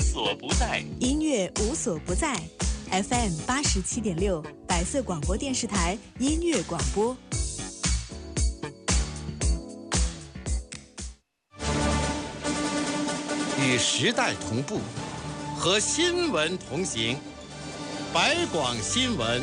所不在， 音乐无所不在。FM 87.6，百色广播电视台音乐广播。 与时代同步，和新闻同行。百广新闻。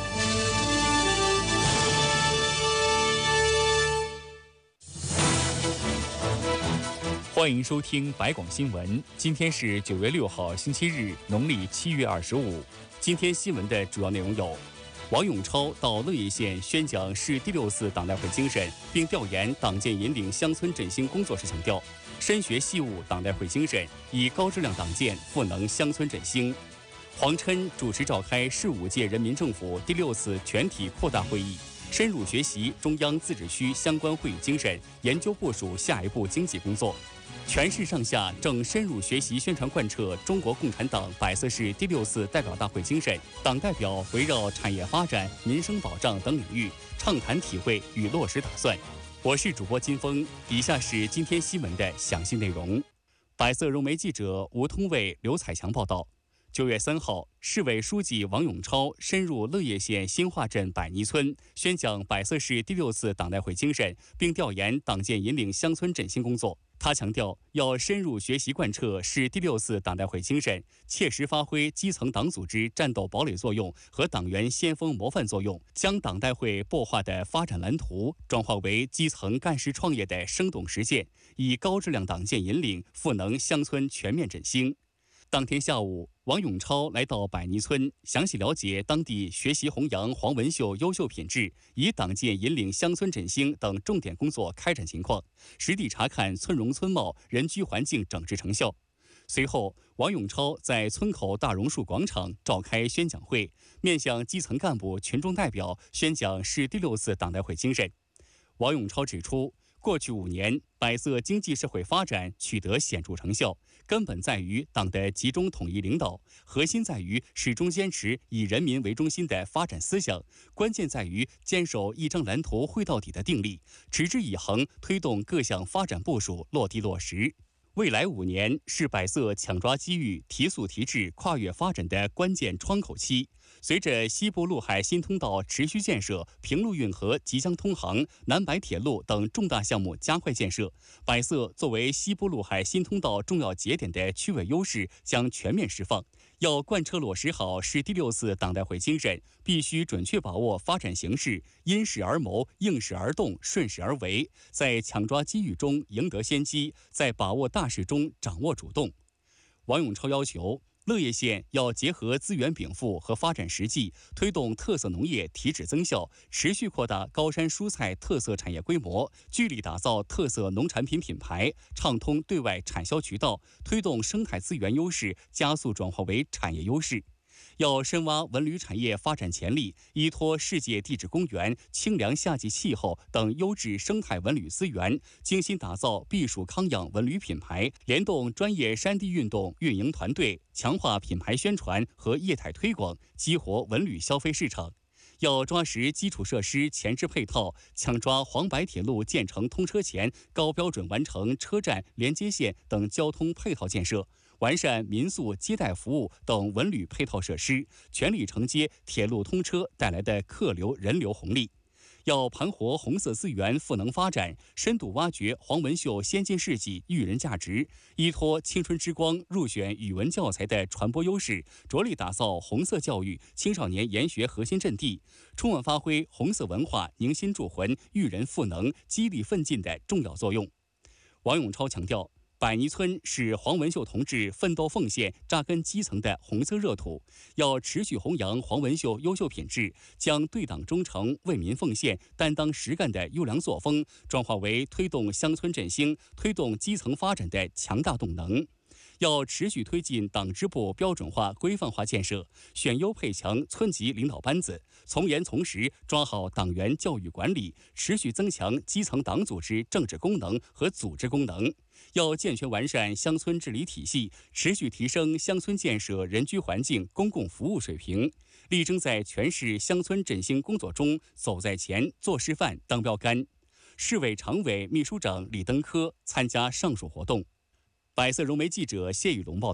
欢迎收听百广新闻。今天是9月6号，星期日，农历7月25。今天新闻的主要内容有：王永超到乐业县宣讲市第6次党代会精神，并调研党建引领乡村振兴工作时强调，深学细悟党代会精神，以高质量党建赋能乡村振兴。黄琛主持召开市5届人民政府第6次全体扩大会议，深入学习中央自治区相关会议精神，研究部署下一步经济工作。全市上下正深入学习宣传贯彻中国共产党百色市第6次代表大会精神，党代表围绕产业发展、民生保障等领域畅谈体会与落实打算。我是主播金峰，以下是今天新闻的详细内容。百色融媒记者吴通卫、刘彩强报道。9月3号，市委书记王永超深入乐业县新化镇百泥村，宣讲百色市第6次党代会精神，并调研党建引领乡村振兴工作。他强调，要深入学习贯彻市第6次党代会精神，切实发挥基层党组织战斗堡垒作用和党员先锋模范作用，将党代会擘画的发展蓝图转化为基层干事创业的生动实践，以高质量党建引领赋能乡村全面振兴。当天下午，王永超来到百泥村，详细了解当地学习弘扬黄文秀优秀品质，以党建引领乡村振兴等重点工作开展情况，实地查看村容村貌、人居环境整治成效。随后，王永超在村口大榕树广场召开宣讲会，面向基层干部、群众代表宣讲市第6次党代会精神。王永超指出，过去5年，百色经济社会发展取得显著成效，根本在于党的集中统一领导，核心在于始终坚持以人民为中心的发展思想，关键在于坚守一张蓝图绘到底的定力，持之以恒推动各项发展部署落地落实。未来5年是百色抢抓机遇、提速提质、跨越发展的关键窗口期。随着西部陆海新通道持续建设，平陆运河即将通航，南白铁路等重大项目加快建设，百色作为西部陆海新通道重要节点的区位优势将全面释放。要贯彻落实好市第6次党代会精神，必须准确把握发展形势，因势而谋，应势而动，顺势而为，在抢抓机遇中赢得先机，在把握大势中掌握主动。王永超要求，乐业县要结合资源禀赋和发展实际，推动特色农业提质增效，持续扩大高山蔬菜特色产业规模，聚力打造特色农产品品牌，畅通对外产销渠道，推动生态资源优势加速转化为产业优势。要深挖文旅产业发展潜力，依托世界地质公园、清凉夏季气候等优质生态文旅资源，精心打造避暑康养文旅品牌，联动专业山地运动运营团队，强化品牌宣传和业态推广，激活文旅消费市场。要抓实基础设施前置配套，抢抓黄白铁路建成通车前高标准完成车站、连接线等交通配套建设，完善民宿接待服务等文旅配套设施，全力承接铁路通车带来的客流人流红利。要盘活红色资源赋能发展，深度挖掘黄文秀先进事迹育人价值，依托青春之光入选语文教材的传播优势，着力打造红色教育青少年研学核心阵地，充分发挥红色文化凝心铸魂、育人赋能、激励奋进的重要作用。王永超强调，百泥村是黄文秀同志奋斗奉献、扎根基层的红色热土，要持续弘扬黄文秀优秀品质，将对党忠诚、为民奉献、担当实干的优良作风转化为推动乡村振兴、推动基层发展的强大动能。要持续推进党支部标准化、规范化建设，选优配强村级领导班子，从严从实抓好党员教育管理，持续增强基层党组织政治功能和组织功能。要健全完善乡村治理体系，持续提升乡村建设人居环境、公共服务水平，力争在全市乡村振兴工作中走在前、做示范、当标杆。市委常委、秘书长李登科参加上述活动。百色融媒记者谢宇龙报道。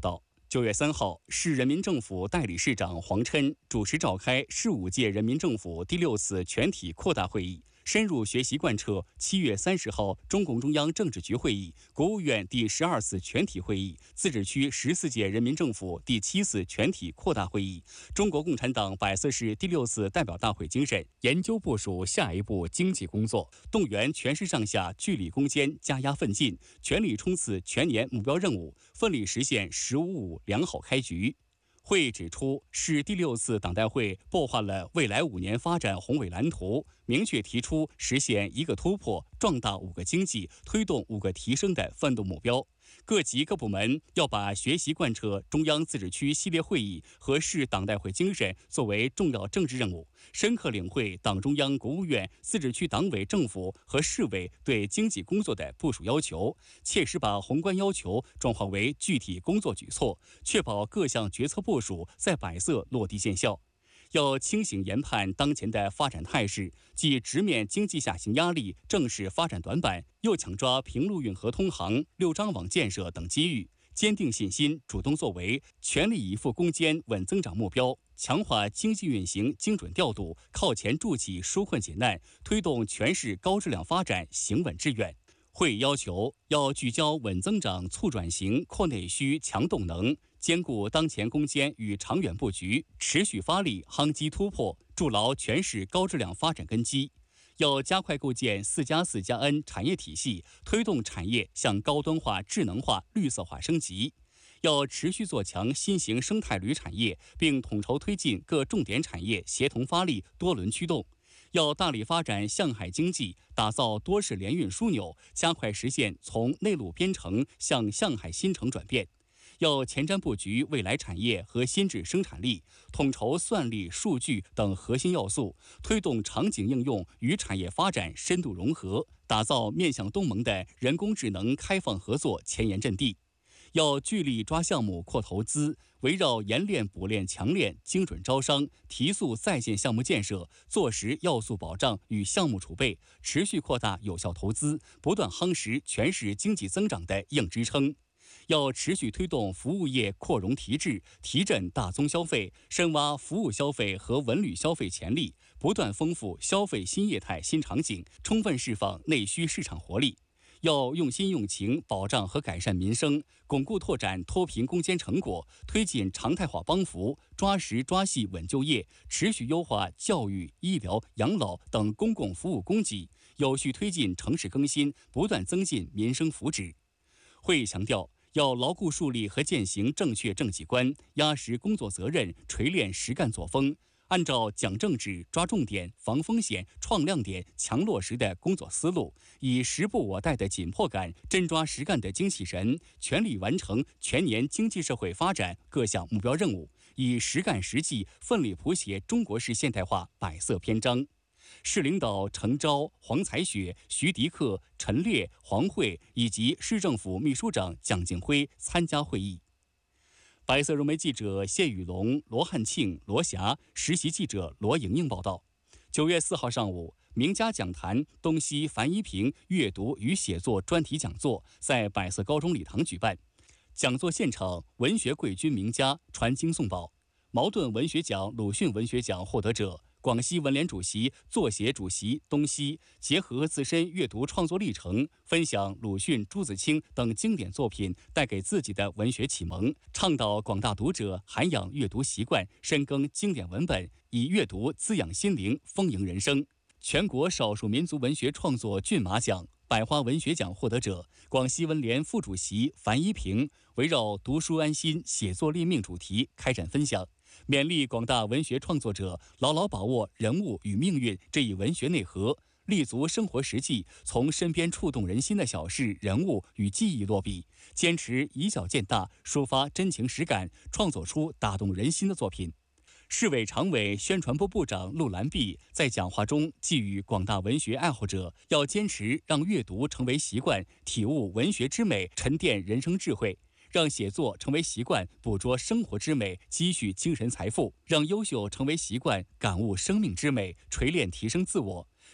9月3号，市人民政府代理市长黄琛主持召开市5届人民政府第6次全体扩大会议，深入学习贯彻7月30号中共中央政治局会议、国务院第12次全体会议、自治区14届人民政府第7次全体扩大会议、中国共产党百色市第6次代表大会精神，研究部署下一步经济工作，动员全市上下据理攻坚、加压奋进，全力冲刺全年目标任务，奋力实现“15+5”良好开局。会议指出，市第6次党代会擘画了未来5年发展宏伟蓝图，明确提出实现1个突破、壮大5个经济、推动5个提升的奋斗目标。各级各部门要把学习贯彻中央自治区系列会议和市党代会精神作为重要政治任务，深刻领会党中央、国务院、自治区党委政府和市委对经济工作的部署要求，切实把宏观要求转化为具体工作举措，确保各项决策部署在百色落地见效。要清醒研判当前的发展态势，既直面经济下行压力、正视发展短板，又抢抓平陆运河通航、6张网建设等机遇，坚定信心、主动作为，全力以赴攻坚稳增长目标，强化经济运行精准调度，靠前助企纾困解难，推动全市高质量发展行稳致远。会议要求要聚焦稳增长、促转型、扩内需、强动能，兼顾当前攻坚与长远布局，持续发力夯基突破，筑牢全市高质量发展根基。要加快构建4+4+N 产业体系，推动产业向高端化、智能化、绿色化升级。要持续做强新型生态铝产业，并统筹推进各重点产业协同发力、多轮驱动。要大力发展向海经济，打造多式联运枢纽，加快实现从内陆边城向向海新城转变。要前瞻布局未来产业和新质生产力，统筹算力、数据等核心要素，推动场景应用与产业发展深度融合，打造面向东盟的人工智能开放合作前沿阵地。要聚力抓项目、扩投资，围绕研炼、补炼、强炼，精准招商，提速在建项目建设，做实要素保障与项目储备，持续扩大有效投资，不断夯实全市经济增长的硬支撑。要持续推动服务业扩容提质，提振大宗消费，深挖服务消费和文旅消费潜力，不断丰富消费新业态、新场景，充分释放内需市场活力。要用心用情保障和改善民生，巩固拓展脱贫攻坚成果，推进常态化帮扶，抓实抓细稳就业，持续优化教育、医疗、养老等公共服务供给，有序推进城市更新，不断增进民生福祉。会议强调，要牢固树立和践行正确政绩观，压实工作责任，锤炼实干作风，按照讲政治、抓重点、防风险、创亮点、强落实的工作思路，以时不我待的紧迫感、真抓实干的精气神，全力完成全年经济社会发展各项目标任务，以实干实际奋力谱写中国式现代化百色篇章。市领导程钊、黄才雪、徐迪克、陈烈、黄慧以及市政府秘书长蒋敬辉参加会议。白色融媒记者谢宇龙、罗汉庆、罗霞，实习记者罗莹莹报道。9月4号上午，名家讲坛东西樊一平阅读与写作专题讲座在百色高中礼堂举办。讲座现场，文学贵军名家传经诵宝。茅盾文学奖、鲁迅文学奖获得者，广西文联主席、作协主席东西，结合自身阅读创作历程，分享鲁迅、朱自清等经典作品带给自己的文学启蒙，倡导广大读者涵养阅读习惯，深耕经典文本，以阅读滋养心灵，丰盈人生。全国少数民族文学创作骏马奖、百花文学奖获得者，广西文联副主席樊一平围绕读书安心、写作立命主题开展分享，勉励广大文学创作者牢牢把握人物与命运这一文学内核，立足生活实际，从身边触动人心的小事、人物与记忆落笔，坚持以小见大，抒发真情实感，创作出打动人心的作品。市委常委、宣传部部长陆兰碧在讲话中寄语广大文学爱好者，要坚持让阅读成为习惯，体悟文学之美，沉淀人生智慧；让写作成为习惯，捕捉生活之美，积蓄精神财富；让优秀成为习惯，感悟生命之美，锤炼提升自我。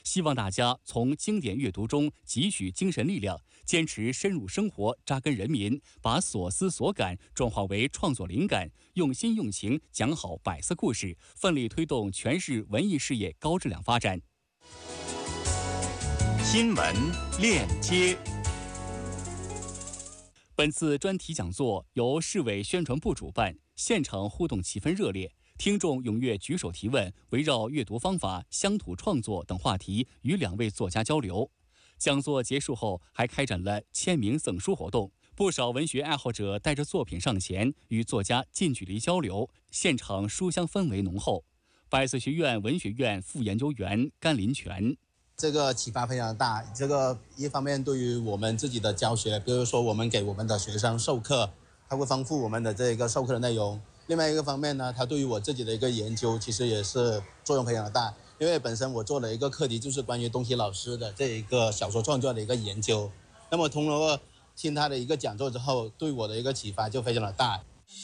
希望大家从经典阅读中汲取精神力量，坚持深入生活、扎根人民，把所思所感转化为创作灵感，用心用情讲好百色故事，奋力推动全市文艺事业高质量发展。 新闻链接。 本次专题讲座由市委宣传部主办，现场互动气氛热烈，听众踊跃举手提问，围绕阅读方法、乡土创作等话题与2位作家交流。讲座结束后，还开展了签名赠书活动，不少文学爱好者带着作品上前，与作家近距离交流，现场书香氛围浓厚。百色学院文学院副研究员甘林泉。 这个启发非常大，这个一方面对于我们自己的教学，比如说我们给我们的学生授课，它会丰富我们的这个授课的内容。另外一个方面呢，它对于我自己的一个研究，其实也是作用非常的大。因为本身我做了一个课题，就是关于东西老师的这一个小说创作的一个研究。那么通过听他的一个讲座之后，对我的一个启发就非常的大。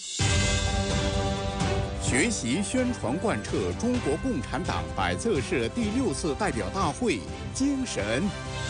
学习宣传贯彻中国共产党百色社第6次代表大会精神。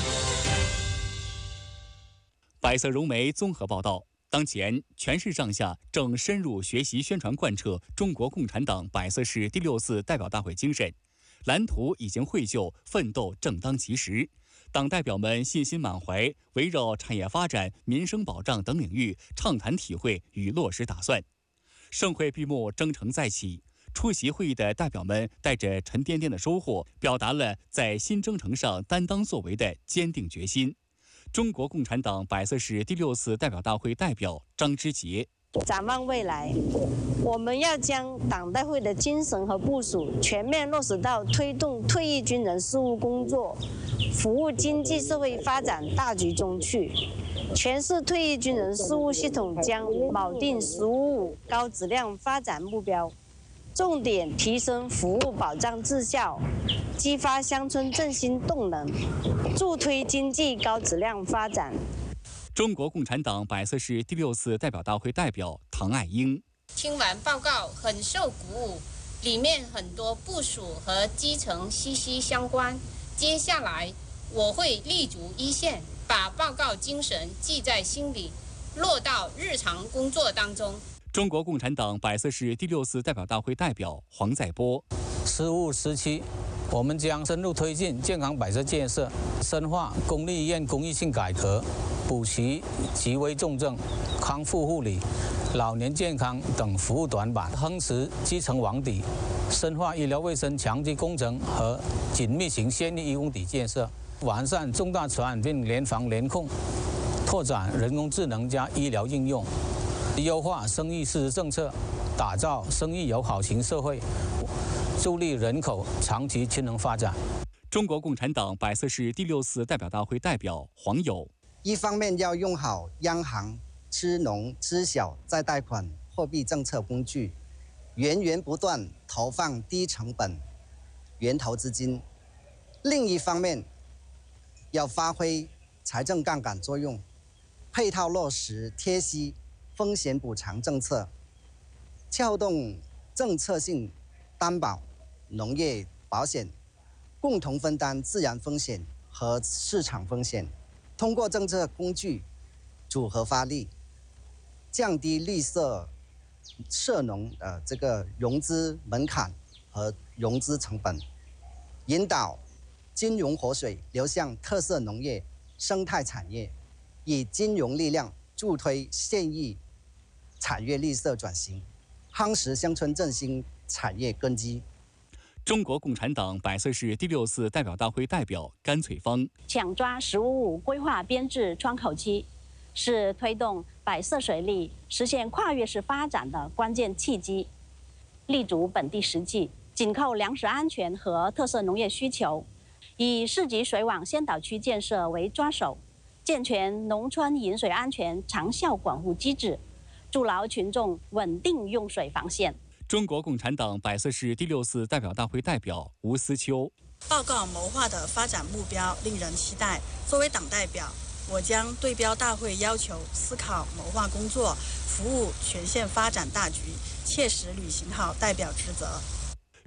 百色融媒综合报道，当前全市上下正深入学习宣传贯彻中国共产党百色市第6次代表大会精神，蓝图已经绘就，奋斗正当其时。党代表们信心满怀，围绕产业发展、民生保障等领域畅谈体会与落实打算。盛会闭幕，征程再起。出席会议的代表们带着沉甸甸的收获，表达了在新征程上担当作为的坚定决心。中国共产党百色市第6次代表大会代表张之杰。 展望未来，我们要将党代会的精神和部署全面落实到推动退役军人事务工作、服务经济社会发展大局中去。全市退役军人事务系统将锚定15高质量发展目标，重点提升服务保障质效，激发乡村振兴动能，助推经济高质量发展。 中国共产党百色市第6次代表大会代表唐爱英。 听完报告很受鼓舞，里面很多部署和基层息息相关。接下来我会立足一线，把报告精神记在心里，落到日常工作当中。 中国共产党百色市第6次代表大会代表黄在波。 实务时期，我们将深入推进健康百色建设，深化公立医院公益性改革，补齐极危重症、康复护理、老年健康等服务短板，夯实基层网底，深化医疗卫生强基工程和紧密型县立医工底建设，完善重大传染病联防联控，拓展人工智能加医疗应用，优化生育支持政策，打造生育友好型社会，助力人口长期均衡发展。 中国共产党百色市第6次代表大会代表黄友。 一方面要用好央行支农支小再贷款货币政策工具，源源不断投放低成本源头资金；另一方面要发挥财政杠杆作用，配套落实贴息风险补偿政策，撬动政策性担保农业保险，共同分担自然风险和市场风险。通过政策工具组合发力，降低绿色涉农这个融资门槛和融资成本，引导金融活水流向特色农业、生态产业，以金融力量助推县域产业绿色转型，夯实乡村振兴产业根基。 中国共产党百色市第6次代表大会代表甘翠芳。 抢抓“15+5”规划编制窗口期，是推动百色水利实现跨越式发展的关键契机。立足本地实际，紧扣粮食安全和特色农业需求，以市级水网先导区建设为抓手，健全农村饮水安全长效管护机制，筑牢群众稳定用水防线。 中国共产党百色市第6次代表大会代表吴思秋。 报告谋划的发展目标令人期待。作为党代表，我将对标大会要求，思考谋划工作，服务全县发展大局，切实履行好代表职责。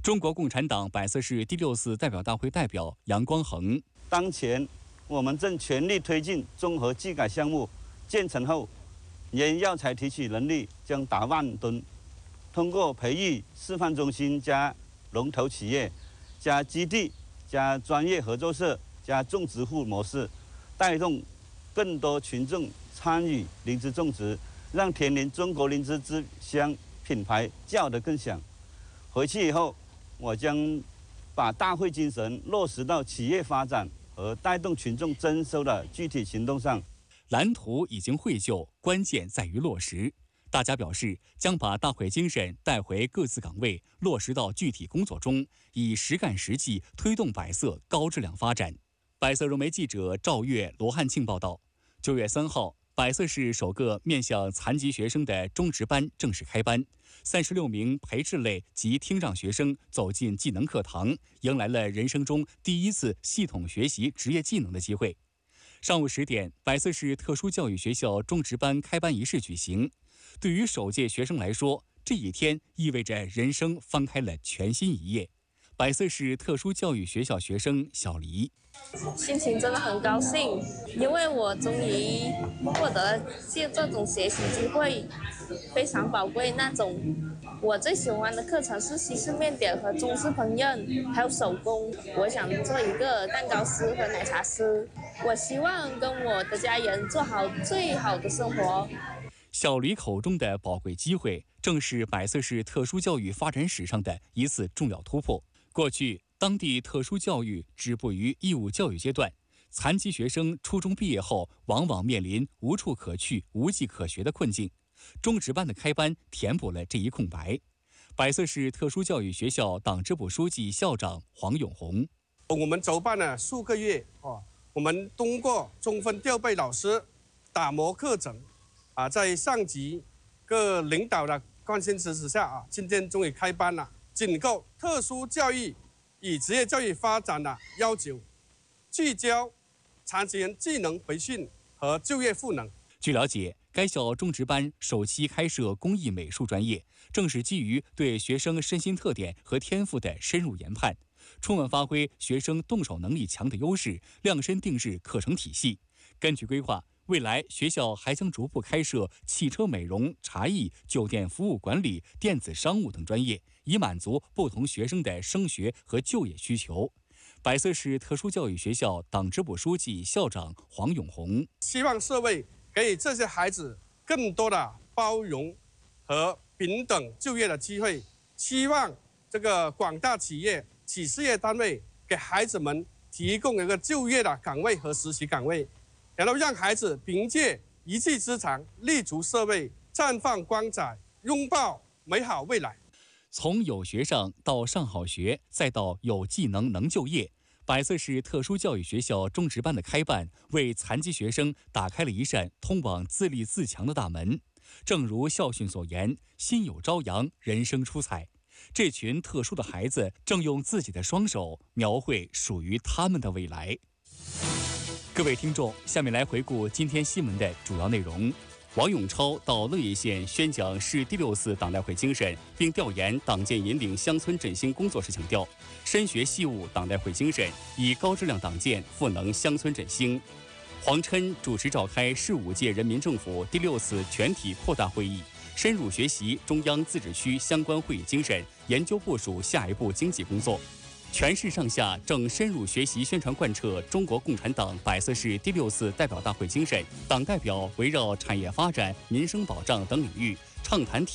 中国共产党百色市第6次代表大会代表杨光恒： 当前我们正全力推进综合技改项目建成后，原药材提取能力将达万吨。通过培育示范中心加龙头企业加基地加专业合作社加种植户模式，带动更多群众参与灵芝种植，让田林中国灵芝之乡品牌叫得更响。回去以后，我将把大会精神落实到企业发展和带动群众增收的具体行动上。 蓝图已经绘就，关键在于落实。大家表示将把大会精神带回各自岗位，落实到具体工作中，以实干实际推动百色高质量发展。百色融媒记者赵月、罗汉庆报道：9月3号，百色市首个面向残疾学生的中职班正式开班，36名培智类及听障学生走进技能课堂，迎来了人生中第一次系统学习职业技能的机会。上午10点，百色市特殊教育学校中职班开班仪式举行。对于首届学生来说，这一天意味着人生翻开了全新一页。百色市特殊教育学校学生小黎： 心情真的很高兴，因为我终于获得这种学习机会，非常宝贵那种。我最喜欢的课程是西式面点和中式烹饪，还有手工。我想做一个蛋糕师和奶茶师。我希望跟我的家人做好最好的生活。 小黎口中的宝贵机会，正是百色市特殊教育发展史上的一次重要突破。过去，当地特殊教育止步于义务教育阶段，残疾学生初中毕业后，往往面临无处可去、无计可学的困境。中职班的开班填补了这一空白。百色市特殊教育学校党支部书记、校长黄永红： 我们筹办了数个月，我们通过充分调配老师、打磨课程，在上级各领导的关心支持下，今天终于开班了。紧扣特殊教育与职业教育发展的要求，聚焦残疾人技能培训和就业赋能。 据了解，该校中职班首期开设工艺美术专业，正是基于对学生身心特点和天赋的深入研判，充分发挥学生动手能力强的优势，量身定制课程体系。根据规划，未来学校还将逐步开设汽车美容、茶艺、酒店服务管理、电子商务等专业，以满足不同学生的升学和就业需求。百色市特殊教育学校党支部书记、校长黄永红： 希望社会给予这些孩子更多的包容和平等就业的机会，希望这个广大企业、企事业单位给孩子们提供一个就业的岗位和实习岗位，然后让孩子凭借一技之长立足社会，绽放光彩，拥抱美好未来。 从有学上到上好学，再到有技能能就业，百色市特殊教育学校中职班的开办，为残疾学生打开了一扇通往自立自强的大门。正如校训所言，心有朝阳，人生出彩。这群特殊的孩子正用自己的双手描绘属于他们的未来。各位听众，下面来回顾今天新闻的主要内容。王永超到乐业县宣讲市第6次党代会精神，并调研党建引领乡村振兴工作时强调，深学细悟党代会精神，以高质量党建赋能乡村振兴。黄琛主持召开市5届人民政府第6次全体扩大会议，深入学习中央自治区相关会议精神，研究部署下一步经济工作。全市上下正深入学习宣传贯彻中国共产党百色市第6次代表大会精神，党代表围绕产业发展、民生保障等领域畅谈